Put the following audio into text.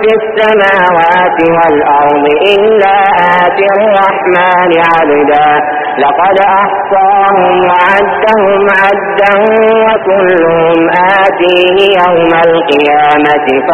في السماوات والأرض إلا آتي الرحمن عبدا لقد أحصاهم وعدهم عدا وكلهم آتيه يوم القيامة